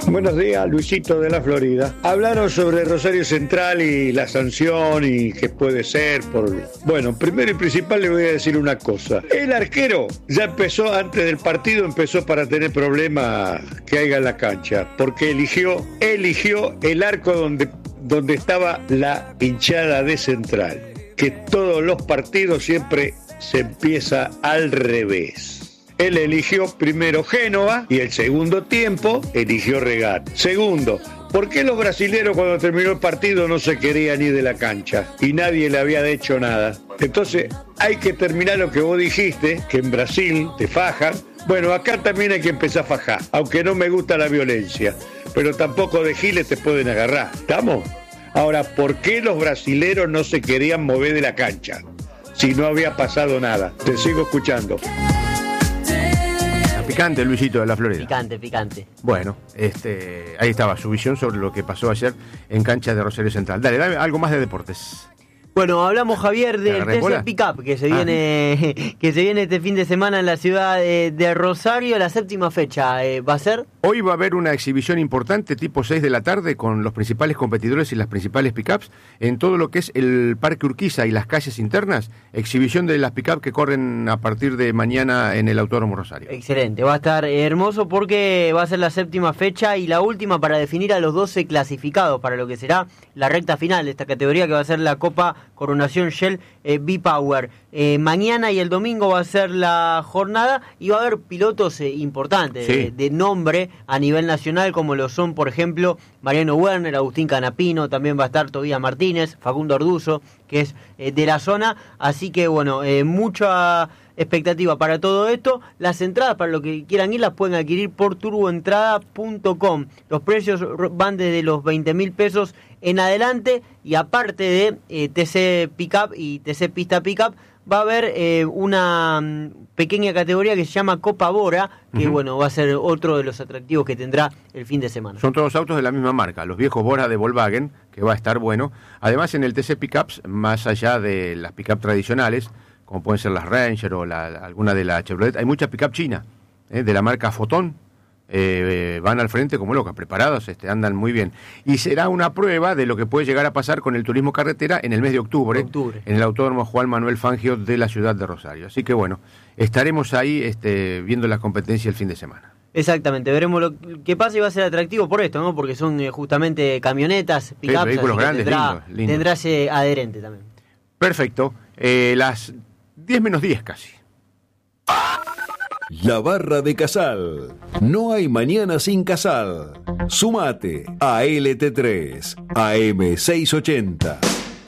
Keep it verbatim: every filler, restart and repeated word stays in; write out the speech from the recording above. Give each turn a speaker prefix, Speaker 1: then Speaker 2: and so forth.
Speaker 1: Buenos días, Luisito de la Florida. Hablaron sobre Rosario Central y la sanción y qué puede ser por... Bueno, primero y principal le voy a decir una cosa. El arquero ya empezó, antes del partido, empezó para tener problemas que haya en la cancha, porque eligió, eligió el arco donde, donde estaba la hinchada de Central, que todos los partidos siempre se empieza al revés. Él eligió primero Génova y el segundo tiempo eligió Regat. Segundo, ¿por qué los brasileros cuando terminó el partido no se querían ir de la cancha y nadie le había hecho nada? Entonces hay que terminar lo que vos dijiste, que en Brasil te fajan. Bueno, acá también hay que empezar a fajar, aunque no me gusta la violencia, pero tampoco de giles te pueden agarrar. ¿Estamos? Ahora, ¿por qué los brasileros no se querían mover de la cancha si no había pasado nada? Te sigo escuchando.
Speaker 2: Picante, Luisito de la Florida.
Speaker 3: Picante, picante.
Speaker 2: Bueno, este, ahí estaba su visión sobre lo que pasó ayer en cancha de Rosario Central. Dale, dame algo más de deportes.
Speaker 3: Bueno, hablamos, Javier, del T C Pickup que se viene ah. que se viene este fin de semana en la ciudad de, de Rosario, la séptima fecha. Eh, ¿Va a ser?
Speaker 2: Hoy va a haber una exhibición importante tipo seis de la tarde con los principales competidores y las principales pickups en todo lo que es el Parque Urquiza y las calles internas. Exhibición de las pickups que corren a partir de mañana en el Autódromo Rosario.
Speaker 3: Excelente, va a estar hermoso porque va a ser la séptima fecha y la última para definir a los doce clasificados para lo que será la recta final de esta categoría, que va a ser la Copa Coronación Shell eh, V-Power. Eh, mañana y el domingo va a ser la jornada y va a haber pilotos eh, importantes, sí. de, de nombre a nivel nacional, como lo son, por ejemplo, Mariano Werner, Agustín Canapino, también va a estar Tobías Martínez, Facundo Orduzo, que es eh, de la zona. Así que, bueno, eh, mucha expectativa para todo esto. Las entradas, para los que quieran ir, las pueden adquirir por turboentrada punto com. Los precios van desde los veinte mil pesos en adelante, y aparte de eh, T C Pickup y T C Pista Pickup, va a haber eh, una um, pequeña categoría que se llama Copa Bora, que uh-huh. bueno, va a ser otro de los atractivos que tendrá el fin de semana.
Speaker 2: Son todos autos de la misma marca, los viejos Bora de Volkswagen, que va a estar bueno. Además, en el T C Pickups, más allá de las pickup tradicionales, como pueden ser las Ranger o la, alguna de la Chevrolet, hay mucha pickup china, eh, de la marca Foton. Eh, van al frente como locas, preparados, este, andan muy bien. Y será una prueba de lo que puede llegar a pasar con el turismo carretera en el mes de octubre, octubre. en el Autódromo Juan Manuel Fangio de la ciudad de Rosario. Así que bueno, estaremos ahí este, viendo la competencia el fin de semana.
Speaker 3: Exactamente, veremos lo que pasa y va a ser atractivo por esto, ¿no? Porque son eh, justamente camionetas, pickups, sí,
Speaker 2: vehículos grandes,
Speaker 3: tendrá,
Speaker 2: lindos, lindos.
Speaker 3: tendrá ese adherente también.
Speaker 2: Perfecto, eh, las diez menos diez casi.
Speaker 4: La Barra de Casal. No hay mañana sin Casal. Sumate a L T tres, A M seiscientos ochenta.